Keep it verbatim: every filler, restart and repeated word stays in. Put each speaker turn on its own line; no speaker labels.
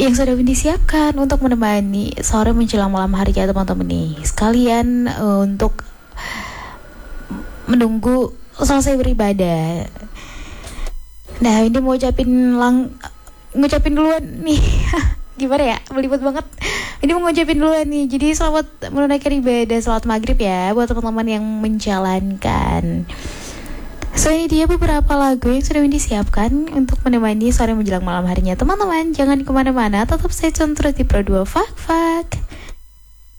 yang sudah Windy siapkan untuk menemani sore menjelang malam hari ya teman-teman nih. Sekalian uh, untuk menunggu selesai beribadah. Nah, Windy mau ucapin lang ngucapin duluan nih. Gimana ya? Belibet banget. Ini mau ngucapin duluan nih. Jadi selamat menunaikan ibadah salat maghrib ya buat teman-teman yang menjalankan. So ini dia beberapa lagu yang sudah Windy siapkan untuk menemani sore menjelang malam harinya teman-teman. Jangan kemana-mana, tetap stay tune terus di Pro dua Fak Fak.